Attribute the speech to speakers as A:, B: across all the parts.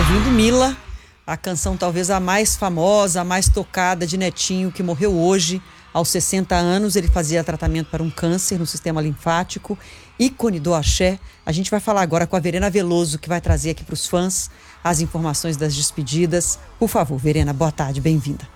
A: ouvindo Mila, a canção talvez a mais famosa, a mais tocada de Netinho, que morreu hoje, aos 60 anos. Ele fazia tratamento para um câncer no sistema linfático, ícone do axé. A gente vai falar agora com a Verena Veloso, que vai trazer aqui para os fãs as informações das despedidas. Por favor, Verena, boa tarde, bem-vinda.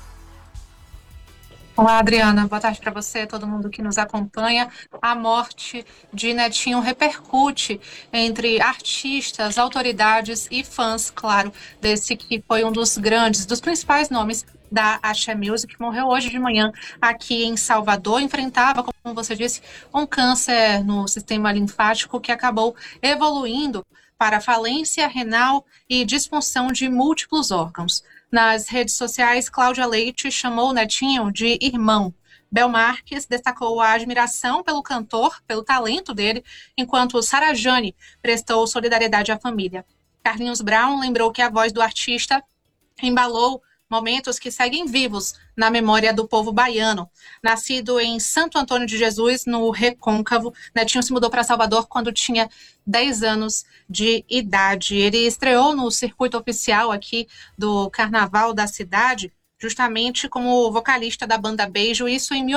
B: Olá, Adriana. Boa tarde para você, todo mundo que nos acompanha. A morte de Netinho repercute entre artistas, autoridades e fãs, claro, desse que foi um dos grandes, dos principais nomes da Axé Music. Morreu hoje de manhã aqui em Salvador. Enfrentava, como você disse, um câncer no sistema linfático que acabou evoluindo para falência renal e disfunção de múltiplos órgãos. Nas redes sociais, Cláudia Leite chamou o Netinho de irmão. Bel Marques destacou a admiração pelo cantor, pelo talento dele, enquanto Sara Jane prestou solidariedade à família. Carlinhos Brown lembrou que a voz do artista embalou momentos que seguem vivos na memória do povo baiano. Nascido em Santo Antônio de Jesus, no Recôncavo, Netinho se mudou para Salvador quando tinha 10 anos de idade. Ele estreou no circuito oficial aqui do Carnaval da cidade, justamente como vocalista da banda Beijo, isso em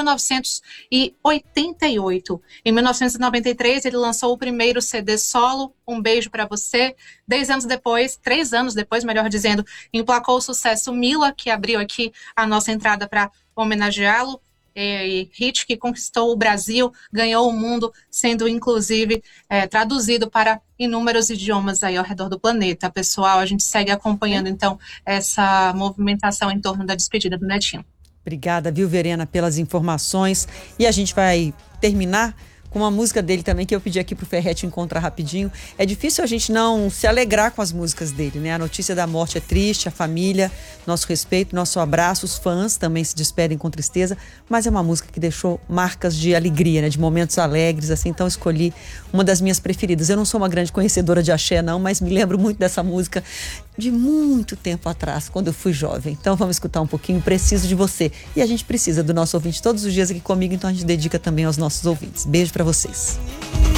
B: 1988. Em 1993, ele lançou o primeiro CD solo, Um Beijo Pra Você. 3 anos depois, melhor dizendo, emplacou o sucesso Mila, que abriu aqui a nossa entrada para homenageá-lo. Hit que conquistou o Brasil, ganhou o mundo, sendo inclusive traduzido para inúmeros idiomas aí ao redor do planeta. Pessoal, a gente segue acompanhando então essa movimentação em torno da despedida do Netinho.
A: Obrigada, viu, Verena, pelas informações. E a gente vai terminar com uma música dele também, que eu pedi aqui pro Ferretti encontrar rapidinho. É difícil a gente não se alegrar com as músicas dele, né? A notícia da morte é triste, a família, nosso respeito, nosso abraço, os fãs também se despedem com tristeza, mas é uma música que deixou marcas de alegria, né? De momentos alegres, assim, então escolhi uma das minhas preferidas. Eu não sou uma grande conhecedora de axé, não, mas me lembro muito dessa música de muito tempo atrás, quando eu fui jovem. Então vamos escutar um pouquinho, Preciso de Você. E a gente precisa do nosso ouvinte todos os dias aqui comigo, então a gente dedica também aos nossos ouvintes. Beijo pra vocês.